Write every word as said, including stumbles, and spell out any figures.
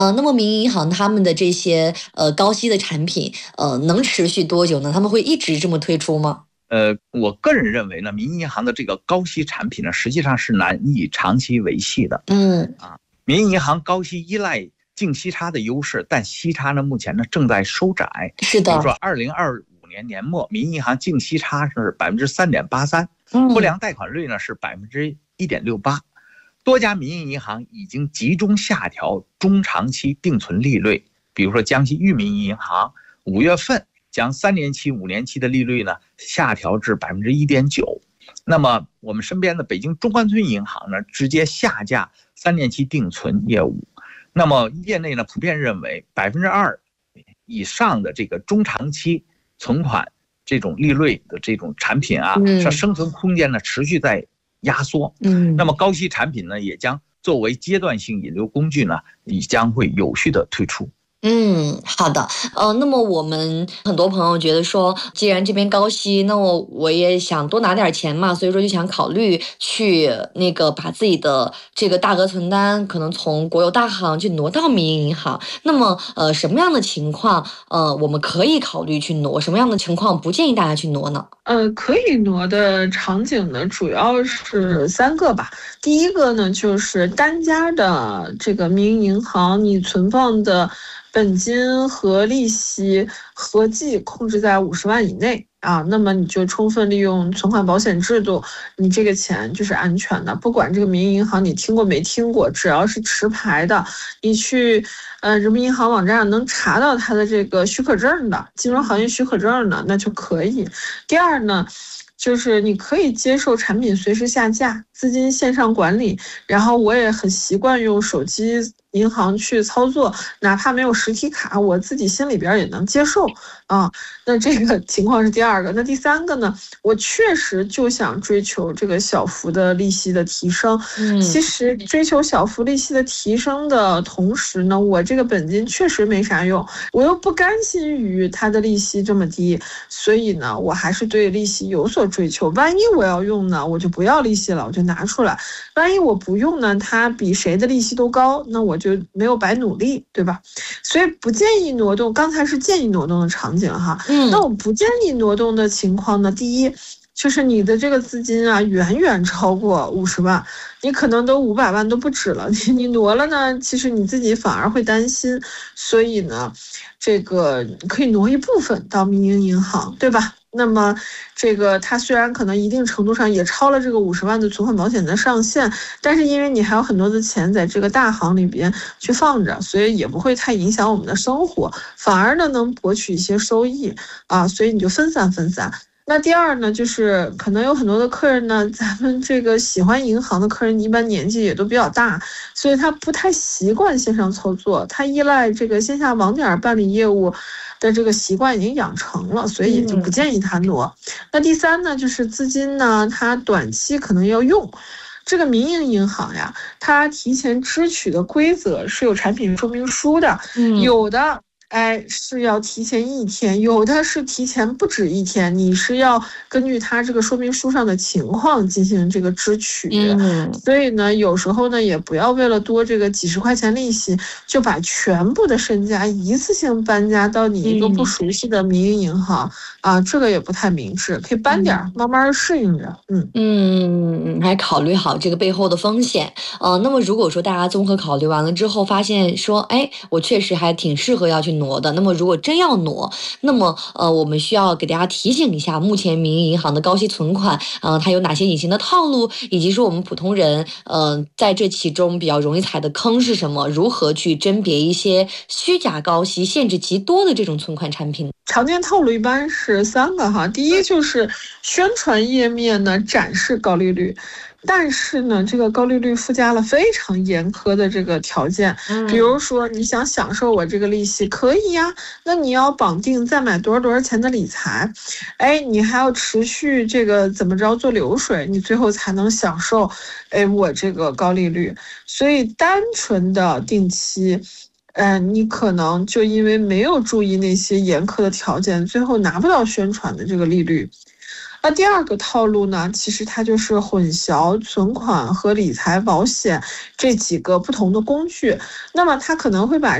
呃，那么民营银行他们的这些呃高息的产品，呃，能持续多久呢？他们会一直这么推出吗？ 呃，我个人认为呢，民营银行的这个高息产品呢，实际上是难以长期维系的。 嗯啊，民营银行高息依赖净息差的优势，但息差呢目前呢正在收窄。 是的。 比如说，二零二五年年末，民营银行净息差是百分之三点八三，不良贷款率呢是百分之一点六八。多家民营银行已经集中下调中长期定存利率，比如说江西裕民银行五月份将三年期、五年期的利率呢下调至百分之一点九。那么我们身边的北京中关村银行呢，直接下架三年期定存业务。那么业内呢普遍认为，百分之二以上的这个中长期存款这种利率的这种产品啊， 嗯、 生存空间呢持续在压缩。 嗯， 那么高息产品呢，也将作为阶段性引流工具呢，也将会有序的推出。 嗯，好的，呃，那么我们很多朋友觉得说，既然这边高息，那我我也想多拿点钱嘛，所以说就想考虑去那个把自己的这个大额存单可能从国有大行去挪到民营银行。那么，呃，什么样的情况，呃，我们可以考虑去挪？什么样的情况不建议大家去挪呢？ 呃，可以挪的场景呢，主要是三个吧。第一个呢，就是单家的这个民营银行，你存放的本金和利息合计控制在五十万以内啊，那么你就充分利用存款保险制度，你这个钱就是安全的。不管这个民营银行你听过没听过，只要是持牌的，你去呃人民银行网站上能查到它的这个许可证的金融行业许可证的，那就可以。第二呢，就是你可以接受产品随时下架，资金线上管理，然后我也很习惯用手机银行去操作，哪怕没有实体卡，我自己心里边也能接受啊。那这个情况是第二个。那第三个呢，我确实就想追求这个小幅的利息的提升。 嗯， 其实追求小幅利息的提升的同时呢，我这个本金确实没啥用，我又不甘心于它的利息这么低，所以呢，我还是对利息有所追求。万一我要用呢，我就不要利息了，我就拿出来。万一我不用呢，它比谁的利息都高，那我就没有白努力，对吧？所以不建议挪动。刚才是建议挪动的场景哈， 嗯， 那我不建议挪动的情况呢，第一就是你的这个资金啊，远远超过五十万，你可能都五百万都不止了。你你挪了呢，其实你自己反而会担心。所以呢，这个可以挪一部分到民营银行，对吧？那么这个它虽然可能一定程度上也超了这个五十万的存款保险的上限，但是因为你还有很多的钱在这个大行里边去放着，所以也不会太影响我们的生活，反而呢能博取一些收益啊，所以你就分散分散。那第二呢，就是可能有很多的客人呢，咱们这个喜欢银行的客人一般年纪也都比较大，所以他不太习惯线上操作，他依赖这个线下网点办理业务的这个习惯已经养成了，所以也就不建议他挪。嗯、那第三呢，就是资金呢，他短期可能要用。这个民营银行呀，它提前支取的规则是有产品说明书的， 嗯、 有的哎，是要提前一天，有的是提前不止一天，你是要根据它这个说明书上的情况进行这个支取。 嗯， 所以呢，有时候呢，也不要为了多这个几十块钱利息，就把全部的身家一次性搬家到你一个不熟悉的民营银行、嗯、啊，这个也不太明智，可以搬点、嗯、慢慢适应着。嗯嗯，还考虑好这个背后的风险。呃，那么如果说大家综合考虑完了之后，发现说，哎，我确实还挺适合要去挪的。那么如果真要挪，那么呃，我们需要给大家提醒一下，目前民营银行的高息存款，呃，它有哪些隐形的套路，以及说我们普通人，呃，在这其中比较容易踩的坑是什么？如何去甄别一些虚假高息、限制极多的这种存款产品？ 常见套路一般是三个哈，第一就是宣传页面呢展示高利率。但是呢，这个高利率附加了非常严苛的这个条件，比如说你想享受我这个利息可以呀，那你要绑定再买多少多少钱的理财，哎，你还要持续这个怎么着做流水，你最后才能享受，哎，我这个高利率。所以单纯的定期，嗯、呃，你可能就因为没有注意那些严苛的条件，最后拿不到宣传的这个利率。 那第二个套路呢，其实它就是混淆存款和理财保险这几个不同的工具。那么它可能会把